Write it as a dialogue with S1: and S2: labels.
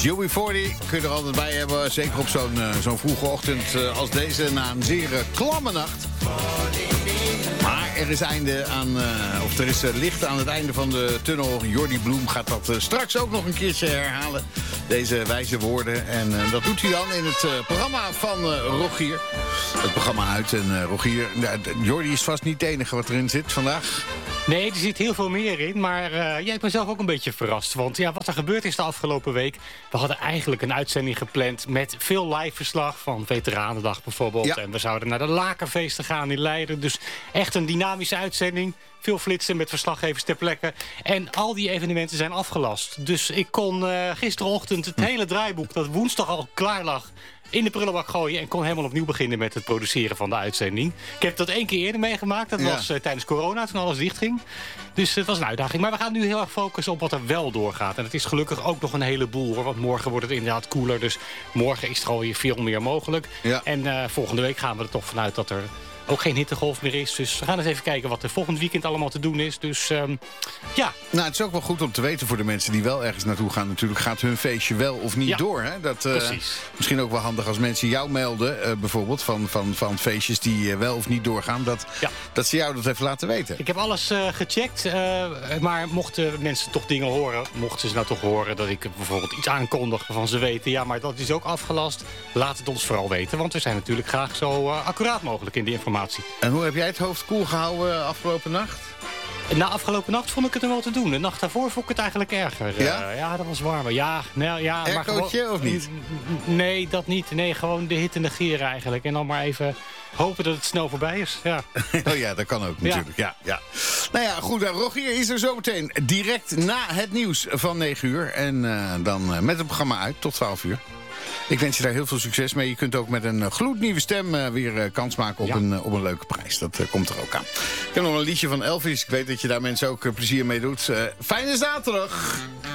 S1: UB40 kun je er altijd bij hebben. Zeker op zo'n vroege ochtend als deze na een zeer klamme nacht. Maar er is licht aan het einde van de tunnel. Jordi Bloem gaat dat straks ook nog een keertje herhalen. Deze wijze woorden. En dat doet hij dan in het programma van Rogier. Het programma uit. En Rogier, Jordi is vast niet het enige wat erin zit vandaag.
S2: Nee, er zit heel veel meer in. Maar jij hebt mezelf ook een beetje verrast. Want ja, wat er gebeurd is de afgelopen week... we hadden eigenlijk een uitzending gepland met veel live verslag... van Veteranendag bijvoorbeeld. Ja. En we zouden naar de Lakerfeesten gaan in Leiden. Dus echt een dynamische uitzending. Veel flitsen met verslaggevers ter plekke. En al die evenementen zijn afgelast. Dus ik kon gisterochtend het hele draaiboek... dat woensdag al klaar lag... in de prullenbak gooien en kon helemaal opnieuw beginnen met het produceren van de uitzending. Ik heb dat 1 keer eerder meegemaakt. Dat was tijdens corona, toen alles dichtging. Dus het was een uitdaging. Maar we gaan nu heel erg focussen op wat er wel doorgaat. En het is gelukkig ook nog een heleboel, hoor. Want morgen wordt het inderdaad koeler. Dus morgen is er alweer veel meer mogelijk. Ja. En volgende week gaan we er toch vanuit dat er ook geen hittegolf meer is. Dus we gaan eens even kijken wat er volgend weekend allemaal te doen is. Dus ja. Nou,
S1: het is ook wel goed om te weten voor de mensen die wel ergens naartoe gaan. Natuurlijk gaat hun feestje wel of niet door. Hè? Dat, precies. Misschien ook wel handig als mensen jou melden. Bijvoorbeeld van feestjes die wel of niet doorgaan. Dat ze jou dat even laten weten.
S2: Ik heb alles gecheckt. Maar mochten mensen toch dingen horen. Mochten ze nou toch horen dat ik bijvoorbeeld iets aankondig waarvan ze weten. Ja, maar dat is ook afgelast. Laat het ons vooral weten. Want we zijn natuurlijk graag zo accuraat mogelijk in de informatie.
S1: En hoe heb jij het hoofd koel gehouden afgelopen nacht?
S2: Na afgelopen nacht vond ik het er wel te doen. De nacht daarvoor vond ik het eigenlijk erger. Ja, dat was warmer.
S1: Aircootje of niet?
S2: Nee, dat niet. Nee, gewoon de hitte negeren eigenlijk. En dan maar even hopen dat het snel voorbij is. Ja.
S1: Oh ja, dat kan ook natuurlijk. Ja. Nou ja, goed. Rogier is er zometeen direct na het nieuws van 9 uur. En dan met het programma uit tot 12 uur. Ik wens je daar heel veel succes mee. Je kunt ook met een gloednieuwe stem weer kans maken op een leuke prijs. Dat komt er ook aan. Ik heb nog een liedje van Elvis. Ik weet dat je daar mensen ook plezier mee doet. Fijne zaterdag!